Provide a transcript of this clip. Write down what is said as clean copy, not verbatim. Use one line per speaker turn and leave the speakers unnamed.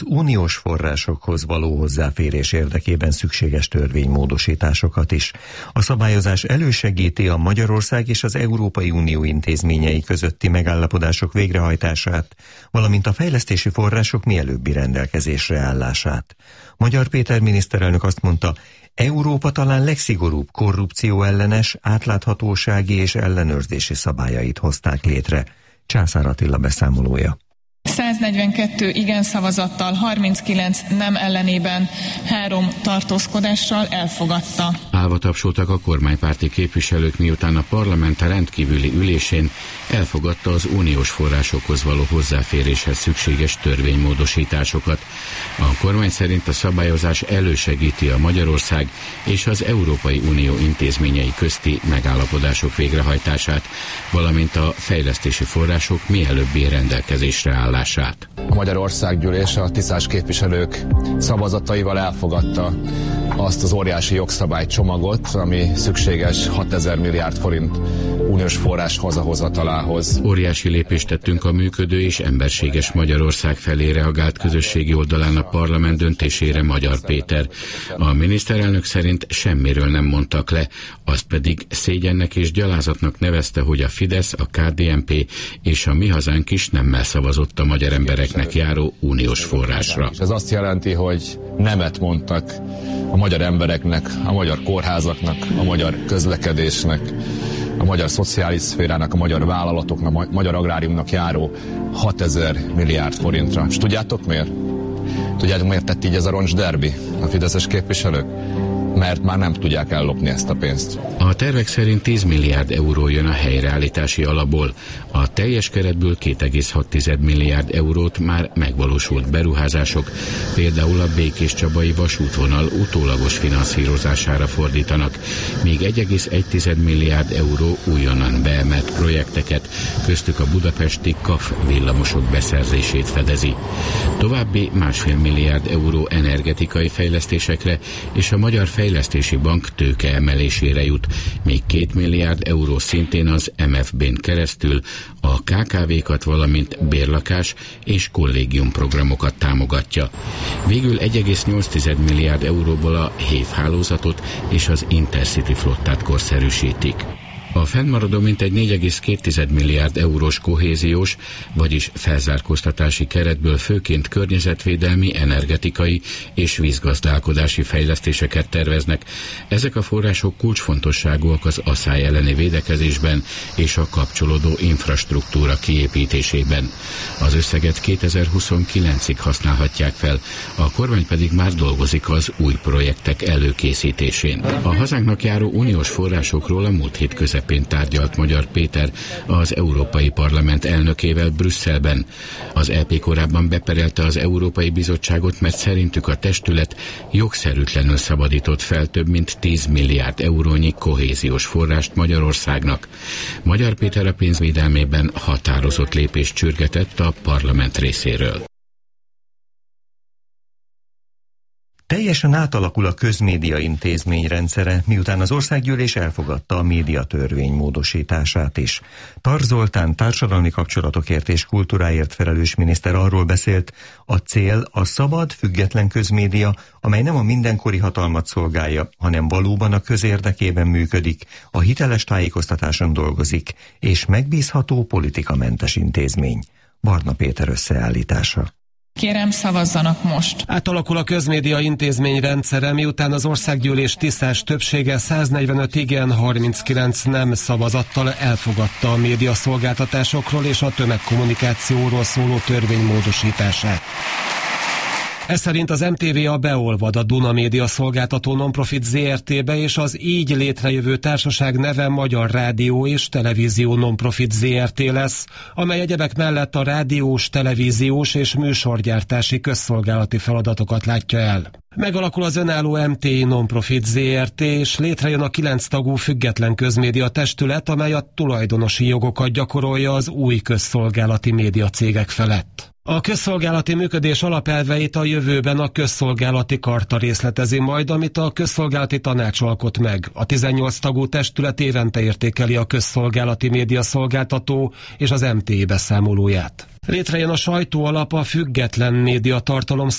uniós forrásokhoz való hozzáférés érdekében szükséges törvénymódosításokat is. A szabályozás elősegíti a Magyarország és az Európai Unió intézményei közötti megállapodások végrehajtását, valamint a fejlesztési források mielőbbi rendelkezésre állását. Magyar Péter miniszterelnök azt mondta, Európa talán legszigorúbb korrupcióellenes, átláthatósági és ellenőrzési szabályait hozták létre. Császár Attila beszámolója.
142 igen szavazattal, 39 nem ellenében, 3 tartózkodással elfogadta.
Állva tapsoltak a kormánypárti képviselők, miután a parlament rendkívüli ülésén elfogadta az uniós forrásokhoz való hozzáféréshez szükséges törvénymódosításokat. A kormány szerint a szabályozás elősegíti a Magyarország és az Európai Unió intézményei közti megállapodások végrehajtását, valamint a fejlesztési források mielőbbi rendelkezésre állását.
A Magyar Országgyűlés a tisztás képviselők szavazataival elfogadta azt az óriási jogszabálycsomagot, ami szükséges 6000 milliárd forint uniós forrás hazahozatalához.
Óriási lépést tettünk a működő és emberséges Magyarország felé, reagált közösségi oldalán a parlament döntésére Magyar Péter. A miniszterelnök szerint semmiről nem mondtak le, azt pedig szégyennek és gyalázatnak nevezte, hogy a Fidesz, a KDNP és a Mi Hazánk is nemmel szavazott a magyar embereknek járó uniós forrásra.
És ez azt jelenti, hogy nemet mondtak a magyar embereknek, a magyar kórházaknak, a magyar közlekedésnek, a magyar szociális szférának, a magyar vállalatoknak, a magyar agráriumnak járó 6000 milliárd forintra. És tudjátok miért? Tudjátok miért tett így ez a roncs derbi a fideszes képviselők? Mert már nem tudják ellopni ezt a pénzt.
A tervek szerint 10 milliárd euró jön a helyreállítási alapból. A teljes keretből 2,6 milliárd eurót már megvalósult beruházások, például a Békés-Csabai vasútvonal utólagos finanszírozására fordítanak, míg 1,1 milliárd euró újonnan beemelt projekteket, köztük a budapesti KAF villamosok beszerzését fedezi. További 1,5 milliárd euró energetikai fejlesztésekre és a Magyar Fejlesztési Bank tőke emelésére jut, még 2 milliárd euró szintén az MFB-n keresztül a KKV-kat, valamint bérlakás és kollégium programokat támogatja. Végül 1,8 milliárd euróból a HÉV hálózatot és az Intercity flottát korszerűsítik. A fennmaradó mintegy 4,2 milliárd eurós kohéziós, vagyis felzárkóztatási keretből főként környezetvédelmi, energetikai és vízgazdálkodási fejlesztéseket terveznek. Ezek a források kulcsfontosságúak az asszály elleni védekezésben és a kapcsolódó infrastruktúra kiépítésében. Az összeget 2029-ig használhatják fel, a kormány pedig már dolgozik az új projektek előkészítésén. A hazánknak járó uniós forrásokról a múlt hét közepén tárgyalt Magyar Péter az Európai Parlament elnökével Brüsszelben. Az EP korábban beperelte az Európai Bizottságot, mert szerintük a testület jogszerűtlenül szabadított fel több mint 10 milliárd eurónyi kohéziós forrást Magyarországnak. Magyar Péter a pénzvédelmében határozott lépést sürgetett a parlament részéről.
Teljesen átalakul a közmédia intézmény rendszere, miután az országgyűlés elfogadta a médiatörvény módosítását is. Tar Zoltán társadalmi kapcsolatokért és kultúráért felelős miniszter arról beszélt, a cél a szabad, független közmédia, amely nem a mindenkori hatalmat szolgálja, hanem valóban a közérdekében működik, a hiteles tájékoztatáson dolgozik, és megbízható politikamentes intézmény. Barna Péter összeállítása.
Kérem, szavazzanak most.
Átalakul a közmédia intézmény rendszere, miután az országgyűlés tisztás többsége 145 igen, 39 nem szavazattal elfogadta a médiaszolgáltatásokról és a tömegkommunikációról szóló törvény módosítását. Ez szerint az MTVA beolvad a Duna Média szolgáltató Nonprofit ZRT-be, és az így létrejövő társaság neve Magyar Rádió és Televízió Nonprofit ZRT lesz, amely egyebek mellett a rádiós, televíziós és műsorgyártási közszolgálati feladatokat látja el. Megalakul az önálló MTI Nonprofit ZRT, és létrejön a 9 tagú független közmédia testület, amely a tulajdonosi jogokat gyakorolja az új közszolgálati médiacégek felett. A közszolgálati működés alapelveit a jövőben a közszolgálati karta részletezi majd, amit a közszolgálati tanács alkot meg. A 18 tagú testület évente értékeli a közszolgálati médiaszolgáltató és az MTI beszámolóját. Létrejön a sajtóalap, a független médiatartalom